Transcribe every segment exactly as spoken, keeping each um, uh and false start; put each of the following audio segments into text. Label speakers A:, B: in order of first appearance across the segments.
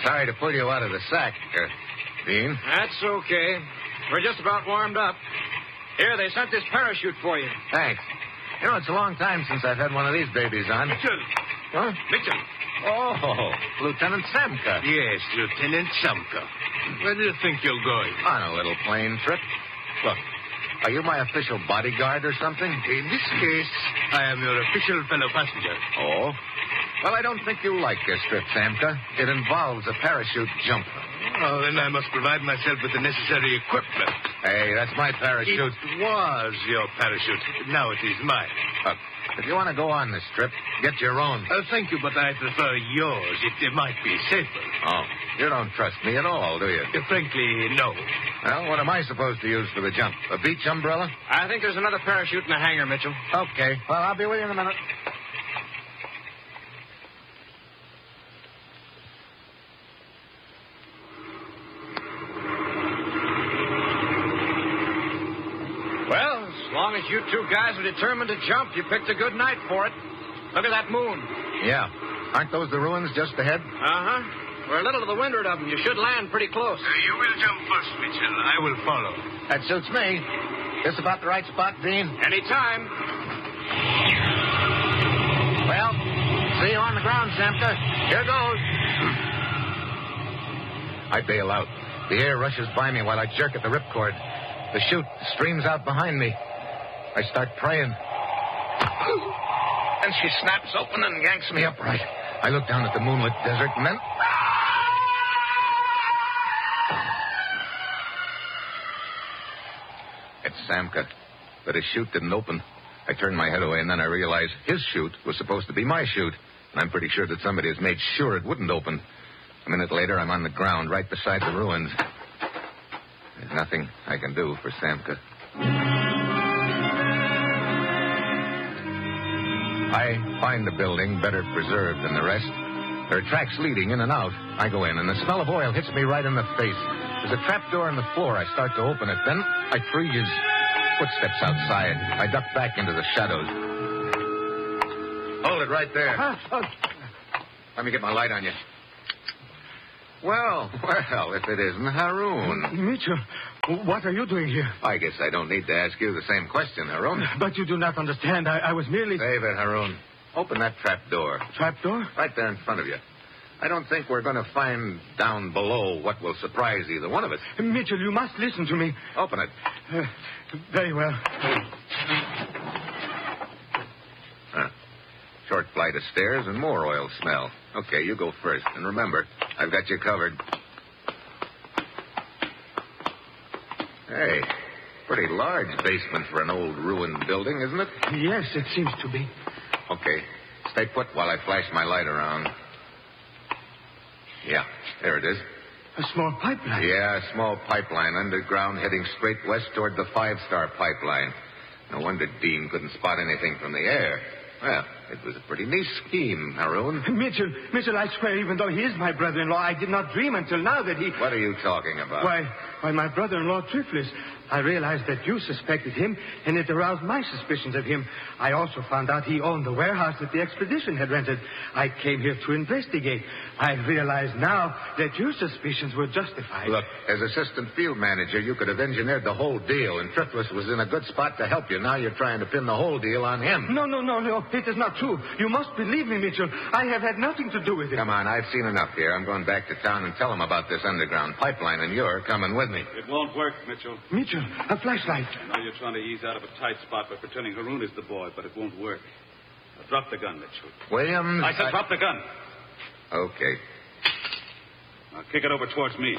A: Sorry to pull you out of the sack, uh, Dean.
B: That's okay. We're just about warmed up. Here, they sent this parachute for you.
A: Thanks. You know, it's a long time since I've had one of these babies on.
C: Mitchell.
A: Huh?
C: Mitchell.
A: Oh, Lieutenant Samka.
C: Yes, Lieutenant Samka. Where do you think you're going?
A: On a little plane trip. Look, are you my official bodyguard or something?
C: In this case, I am your official fellow passenger.
A: Oh? Well, I don't think you like this trip, Samka. It involves a parachute jump.
C: Oh, then I must provide myself with the necessary equipment.
A: Hey, that's my parachute.
C: It was your parachute. Now it is mine.
A: Look, if you want to go on this trip, get your own.
C: Uh, thank you, but I prefer yours. It, it might be safer.
A: Oh, you don't trust me at all, do you?
C: Uh, frankly, no.
A: Well, what am I supposed to use for the jump? A beach umbrella?
B: I think there's another parachute in the hangar, Mitchell.
A: Okay. Well, I'll be with you in a minute.
B: Well, as long as you two guys are determined to jump, you picked a good night for it. Look at that moon.
A: Yeah. Aren't those the ruins just ahead?
B: Uh-huh. We're a little to the windward of them. You should land pretty close.
C: Uh, you will jump first, Mitchell. I will follow.
A: That suits me. This about the right spot, Dean?
B: Anytime.
A: Well, see you on the ground, Samka. Here goes. I bail out. The air rushes by me while I jerk at the ripcord. The chute streams out behind me. I start praying. And she snaps open and yanks me upright. I look down at the moonlit desert and then... It's Samka. But his chute didn't open. I turned my head away, and then I realized his chute was supposed to be my chute. And I'm pretty sure that somebody has made sure it wouldn't open. A minute later, I'm on the ground right beside the ruins. There's nothing I can do for Samka. I find the building better preserved than the rest. There are tracks leading in and out. I go in, and the smell of oil hits me right in the face. There's a trapdoor in the floor. I start to open it. Then I freeze. Footsteps outside. I duck back into the shadows. Hold it right there. Let me get my light on you. Well, well, if it isn't Haroun.
D: Mitchell, what are you doing here?
A: I guess I don't need to ask you the same question, Haroun.
D: But you do not understand. I, I was merely...
A: Save it, Haroun. Open that trap door.
D: Trap door?
A: Right there in front of you. I don't think we're going to find down below what will surprise either one of us.
D: Mitchell, you must listen to me.
A: Open it.
D: Uh, very well.
A: Huh. Short flight of stairs and more oil smell. Okay, you go first. And remember, I've got you covered. Hey, pretty large basement for an old ruined building, isn't it?
D: Yes, it seems to be.
A: Okay. Stay put while I flash my light around. Yeah, there it is.
D: A small pipeline.
A: Yeah, a small pipeline underground heading straight west toward the five-star pipeline. No wonder Dean couldn't spot anything from the air. Well, it was a pretty neat scheme, Haroun.
D: Mitchell, Mitchell, I swear, even though he is my brother-in-law, I did not dream until now that he...
A: What are you talking about?
D: Why, why, my brother-in-law, Triflis. I realized that you suspected him, and it aroused my suspicions of him. I also found out he owned the warehouse that the expedition had rented. I came here to investigate. I realize now that your suspicions were justified.
A: Look, as assistant field manager, you could have engineered the whole deal, and Triflis was in a good spot to help you. Now you're trying to pin the whole deal on him.
D: No, no, no, no. It is not true. You must believe me, Mitchell. I have had nothing to do with it.
A: Come on, I've seen enough here. I'm going back to town and tell him about this underground pipeline, and you're coming with me.
E: It won't work, Mitchell.
D: Mitchell, a flashlight.
E: I know you're trying to ease out of a tight spot by pretending Haroun is the boy, but it won't work. Now, drop the gun, Mitchell.
A: Williams.
E: I said
A: I...
E: drop the gun.
A: Okay.
E: Now kick it over towards me.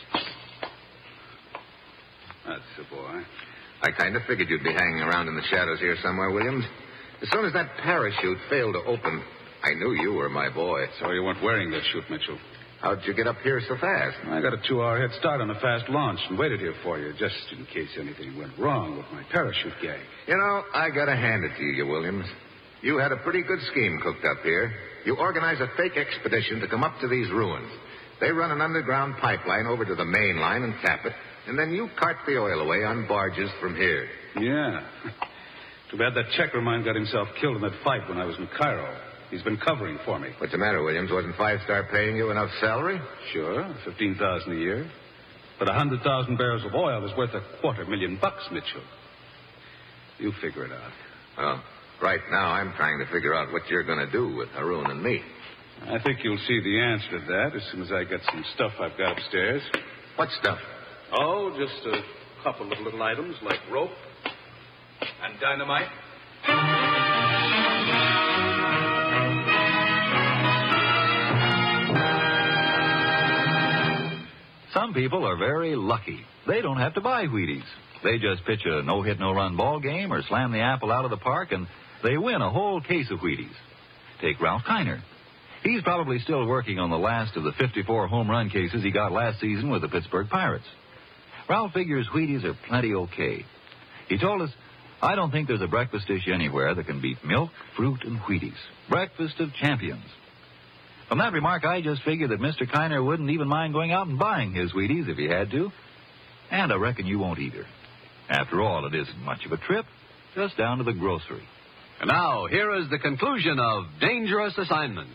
E: That's the boy.
A: I kind of figured you'd be hanging around in the shadows here somewhere, Williams. As soon as that parachute failed to open, I knew you were my boy.
E: So you weren't wearing that chute, Mitchell.
A: How'd you get up here so fast?
E: I got a two-hour head start on a fast launch and waited here for you, just in case anything went wrong with my parachute gag.
A: You know, I gotta hand it to you, Williams. You had a pretty good scheme cooked up here. You organized a fake expedition to come up to these ruins. They run an underground pipeline over to the main line and tap it, and then you cart the oil away on barges from here.
E: Yeah. Too bad that checker of mine got himself killed in that fight when I was in Cairo. He's been covering for me.
A: What's the matter, Williams? Wasn't Five Star paying you enough salary?
E: Sure, fifteen thousand a year. But a hundred thousand barrels of oil is worth a quarter million bucks, Mitchell. You figure it out.
A: Well, right now I'm trying to figure out what you're going to do with Haroon and me.
E: I think you'll see the answer to that as soon as I get some stuff I've got upstairs.
A: What stuff?
E: Oh, just a couple of little items like rope and dynamite.
F: Some people are very lucky. They don't have to buy Wheaties. They just pitch a no-hit, no-run ball game or slam the apple out of the park, and they win a whole case of Wheaties. Take Ralph Kiner. He's probably still working on the last of the fifty-four home run cases he got last season with the Pittsburgh Pirates. Ralph figures Wheaties are plenty okay. He told us, I don't think there's a breakfast dish anywhere that can beat milk, fruit, and Wheaties. Breakfast of champions. From that remark, I just figured that Mister Kiner wouldn't even mind going out and buying his Wheaties if he had to. And I reckon you won't either. After all, it isn't much of a trip, just down to the grocery.
G: And now, here is the conclusion of Dangerous Assignment.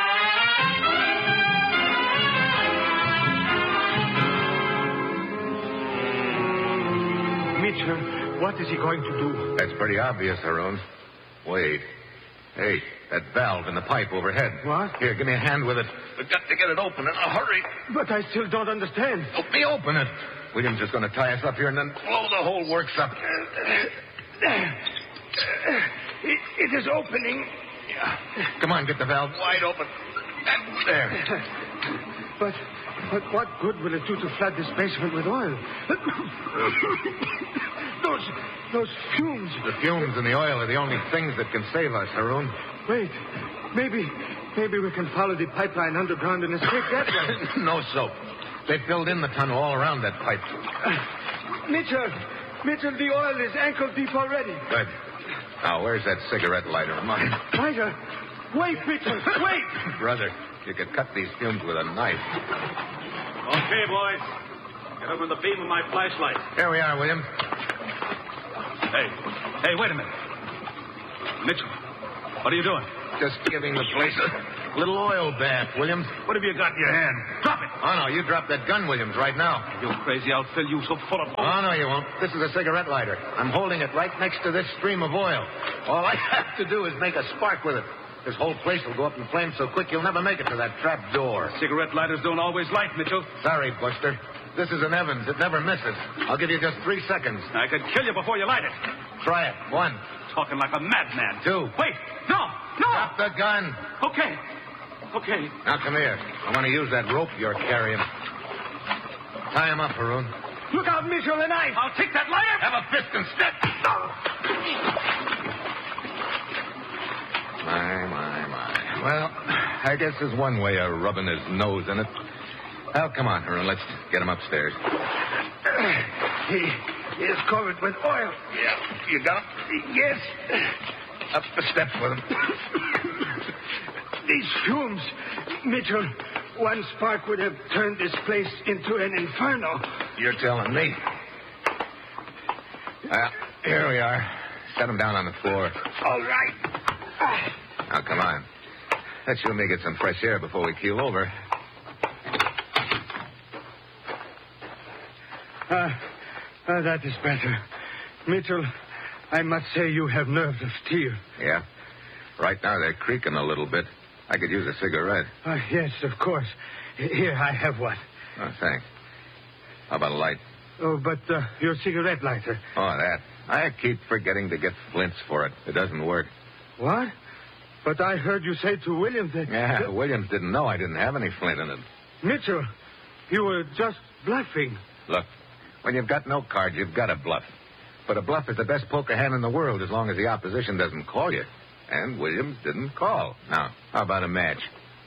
D: Mitchell, what is he going to do?
A: That's pretty obvious, Haroon. Wait. Hey, that valve in the pipe overhead.
D: What?
A: Here, give me a hand with it. We've got to get it open in a hurry.
D: But I still don't understand.
A: Help me open it. William's just going to tie us up here and then blow the whole works up.
D: It, it is opening.
A: Come on, get the valve wide open. And there.
D: But, but what good will it do to flood this basement with oil? those, those fumes.
A: The fumes and the oil are the only things that can save us, Haroon.
D: Wait, maybe, maybe we can follow the pipeline underground and escape that way.
A: No soap. They filled in the tunnel all around that pipe.
D: Uh, Mitchell, Mitchell, the oil is ankle deep already.
A: Good. Now, where's that cigarette lighter of mine?
D: Lighter? Wait, Mitchell, wait!
A: Brother, you could cut these fumes with a knife.
C: Okay, boys. Get over the beam of my flashlight.
A: Here we are, William.
C: Hey, hey, wait a minute. Mitchell, what are you doing?
A: Just giving the place a little oil bath, Williams.
C: What have you got in your hand? Drop it.
A: Oh, no, you drop that gun, Williams, right now.
C: You crazy, I'll fill you so full of...
A: Oh, no, you won't. This is a cigarette lighter. I'm holding it right next to this stream of oil. All I have to do is make a spark with it. This whole place will go up in flames so quick you'll never make it to that trap door.
C: Cigarette lighters don't always light, Mitchell.
A: Sorry, Buster. This is an Evans. It never misses. I'll give you just three seconds.
C: I could kill you before you light it.
A: Try it. One.
C: Talking like a madman.
A: Two.
C: Wait. No. No.
A: Drop the gun.
C: Okay. Okay.
A: Now, come here. I want to use that rope you're carrying. Tie him up, Haroon.
D: Look out, Mitchell, the knife!
C: I'll take that lighter.
A: Have a fist and step. My, my, my. Well, I guess there's one way of rubbing his nose in it. Well, come on, Haroon. Let's get him upstairs.
D: He is covered with oil.
A: Yeah. You got him?
D: Yes.
A: Up the steps with him.
D: These fumes, Mitchell, one spark would have turned this place into an inferno.
A: You're telling me. Well, here we are. Set him down on the floor.
D: All right.
A: Now, come on. Let's you and me get some fresh air before we keel over.
D: Uh, uh, that is better. Mitchell, I must say you have nerves of steel.
A: Yeah? Right now they're creaking a little bit. I could use a cigarette.
D: Uh, yes, of course. Here, I have one.
A: Oh, thanks. How about a light?
D: Oh, but uh, your cigarette lighter.
A: Oh, that. I keep forgetting to get flints for it. It doesn't work.
D: What? But I heard you say to Williams that...
A: Yeah, Williams didn't know I didn't have any flint in it.
D: Mitchell, you were just bluffing.
A: Look, when you've got no cards, you've got to bluff. But a bluff is the best poker hand in the world as long as the opposition doesn't call you. And Williams didn't call. Now, how about a match?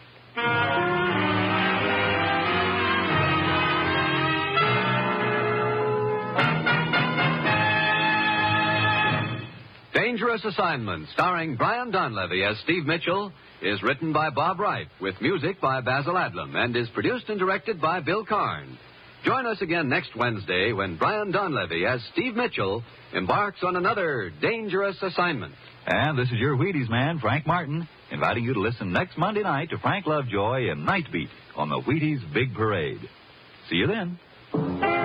G: Dangerous Assignment, starring Brian Donlevy as Steve Mitchell, is written by Bob Wright, with music by Basil Adlam, and is produced and directed by Bill Karn. Join us again next Wednesday when Brian Donlevy as Steve Mitchell embarks on another dangerous assignment.
F: And this is your Wheaties man, Frank Martin, inviting you to listen next Monday night to Frank Lovejoy in Night Beat on the Wheaties Big Parade. See you then.